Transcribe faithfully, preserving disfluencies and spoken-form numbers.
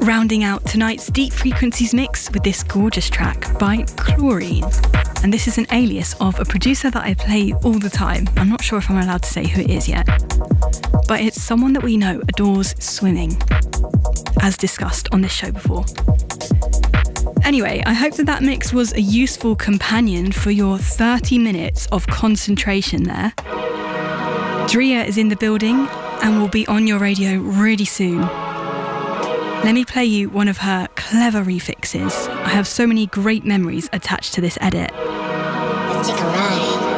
Rounding out tonight's Deep Frequencies mix with this gorgeous track by Chlorine. And this is an alias of a producer that I play all the time. I'm not sure if I'm allowed to say who it is yet. But it's someone that we know adores swimming, as discussed on this show before. Anyway, I hope that that mix was a useful companion for your thirty minutes of concentration there. Drea is in the building and will be on your radio really soon. Let me play you one of her clever refixes. I have so many great memories attached to this edit. Let's take a ride.